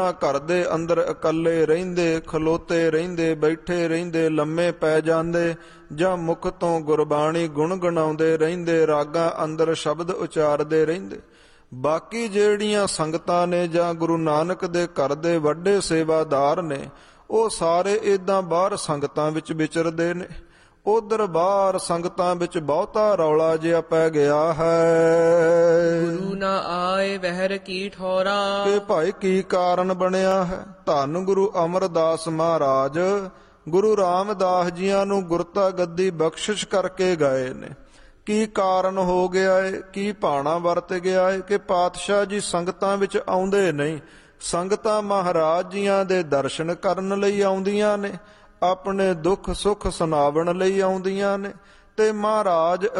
ਘਰ ਦੇ ਅੰਦਰ ਇਕੱਲੇ ਰਹਿੰਦੇ, ਖਲੋਤੇ ਰਹਿੰਦੇ, ਬੈਠੇ ਰਹਿੰਦੇ, ਲੰਮੇ ਪੈ ਜਾਂਦੇ, ਜਾਂ ਮੁਖ ਤੋਂ ਗੁਰਬਾਣੀ ਗੁਣਗੁਣਾਉਂਦੇ ਰਹਿੰਦੇ, ਰਾਗਾਂ ਅੰਦਰ ਸ਼ਬਦ ਉਚਾਰਦੇ ਰਹਿੰਦੇ। ਬਾਕੀ ਜਿਹੜੀਆਂ ਸੰਗਤਾਂ ਨੇ ਜਾਂ ਗੁਰੂ ਨਾਨਕ ਦੇ ਘਰ ਦੇ ਵੱਡੇ ਸੇਵਾਦਾਰ ਨੇ, ਉਹ ਸਾਰੇ ਏਦਾਂ ਬਾਹਰ ਸੰਗਤਾਂ ਵਿੱਚ ਵਿਚਰਦੇ ਨੇ। ਉਧਰ ਬਾਹਰ ਸੰਗਤਾਂ ਵਿੱਚ ਬਹੁਤਾ ਰੌਲਾ ਜਿਹਾ ਪੈ ਗਿਆ ਹੈ। ਗੁਰੂ ਨਾ ਆਏ ਵਹਿਰ ਕੀ ਠੋਰਾ, ਕਿ ਭਾਈ ਕੀ ਕਾਰਨ ਬਣਿਆ ਹੈ। ਧੰਨ ਗੁਰੂ ਅਮਰਦਾਸ ਮਹਾਰਾਜ ਗੁਰੂ ਰਾਮਦਾਸ ਜੀਆਂ ਨੂੰ ਗੁਰਤਾ ਗੱਦੀ ਬਖਸ਼ਿਸ਼ ਕਰਕੇ ਗਏ ਨੇ। ਕੀ ਕਾਰਨ ਹੋ ਗਿਆ ਏ, ਕੀ ਭਾਣਾ ਵਰਤ ਗਿਆ ਏ ਕਿ ਪਾਤਸ਼ਾਹ ਜੀ ਸੰਗਤਾਂ ਵਿੱਚ ਆਉਂਦੇ ਨਹੀਂ। ਸੰਗਤਾਂ ਮਹਾਰਾਜ ਜੀਆਂ ਦੇ ਦਰਸ਼ਨ ਕਰਨ ਲਈ ਆਉਂਦੀਆਂ ਨੇ, ਆਪਣੇ ਦੁੱਖ ਸੁੱਖ ਸੁਣਾਵਣ ਲਈ ਆਉਂਦੀਆਂ ਨੇ, ਤੇ ਮਹਾਰਾਜ